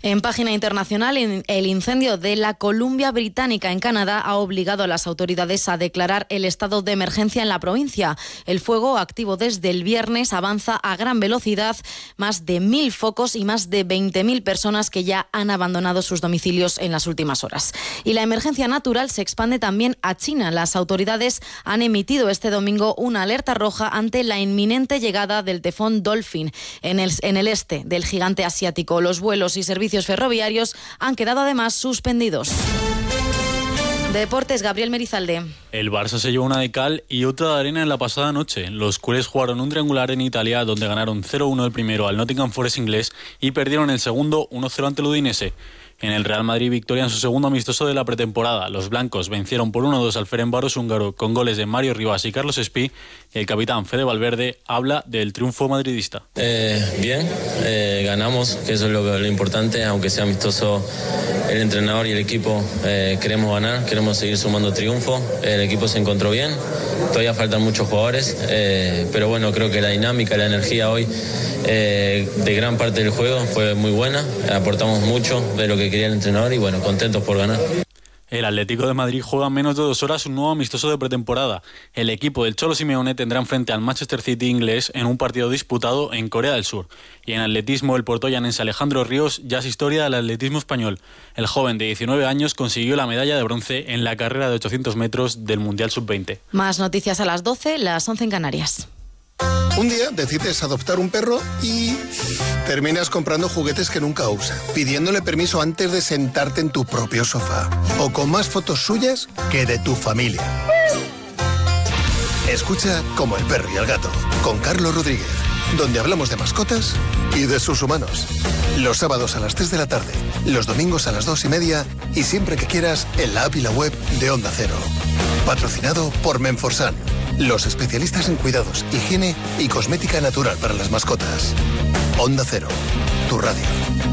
En página internacional, el incendio de la Columbia Británica en Canadá ha obligado a las autoridades a declarar el estado de emergencia en la provincia. El fuego, activo desde el viernes, avanza a gran velocidad, más de 1.000 focos y más de 20.000 personas que ya han abandonado sus domicilios en las últimas horas. Y la emergencia natural se expande también a China. Las autoridades han emitido este domingo una alerta roja ante la inminente llegada del tifón Dolphin en el este del gigante asiático. Los vuelos y servicios ferroviarios han quedado además suspendidos. Deportes, Gabriel Merizalde. El Barça se llevó una de cal y otra de arena en la pasada noche. Los culés jugaron un triangular en Italia, donde ganaron 0-1 el primero al Nottingham Forest inglés y perdieron el segundo 1-0 ante el Udinese. En el Real Madrid, victoria en su segundo amistoso de la pretemporada. Los blancos vencieron por 1-2 al Ferencváros húngaro con goles de Mario Rivas y Carlos Espí. El capitán Fede Valverde habla del triunfo madridista. Bien, ganamos, que eso es lo importante, aunque sea amistoso. El entrenador y el equipo queremos ganar, queremos seguir sumando triunfos. El equipo se encontró bien, todavía faltan muchos jugadores, pero bueno, creo que la dinámica, la energía hoy de gran parte del juego fue muy buena. Aportamos mucho de lo que quería el entrenador y bueno, contentos por ganar. El Atlético de Madrid juega en menos de 2 horas un nuevo amistoso de pretemporada. El equipo del Cholo Simeone tendrá enfrente al Manchester City inglés en un partido disputado en Corea del Sur. Y en atletismo, el puertoyanense Alejandro Ríos ya es historia del atletismo español. El joven de 19 años consiguió la medalla de bronce en la carrera de 800 metros del Mundial Sub-20. Más noticias a las 12, las 11 en Canarias. Un día decides adoptar un perro y terminas comprando juguetes que nunca usa, pidiéndole permiso antes de sentarte en tu propio sofá, o con más fotos suyas que de tu familia. Escucha Como el perro y el gato, con Carlos Rodríguez, donde hablamos de mascotas y de sus humanos. Los sábados a las 3 de la tarde, los domingos a las 2:30 y siempre que quieras en la app y la web de Onda Cero. Patrocinado por Menforsan, los especialistas en cuidados, higiene y cosmética natural para las mascotas. Onda Cero, tu radio.